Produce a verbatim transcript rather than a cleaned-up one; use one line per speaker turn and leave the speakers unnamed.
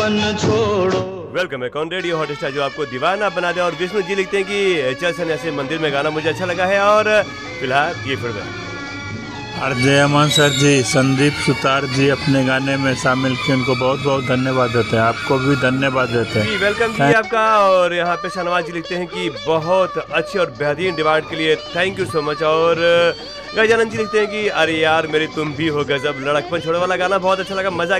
Welcome है कौन radio hot star जो आपको दीवाना बना दे। और विष्णु जी लिखते हैं कि चल सन्यासी मंदिर में गाना मुझे अच्छा लगा है। और फिलहाल ये फिल्म
आरजे अमन सर जी, संदीप सुतार जी अपने गाने में शामिल किए, उनको बहुत बहुत धन्यवाद देते हैं। आपको भी धन्यवाद देते हैं
जी, वेलकम जी आपका। और यहाँ पे शहनवाज जी लिखते हैं कि बहुत अच्छी और बेहतरीन डिमांड के लिए थैंक यू सो मच। और गजानंद जी लिखते हैं कि अरे यार मेरी तुम भी हो गजब, लड़कपन छोड़े वाला गाना बहुत अच्छा लगा, मजा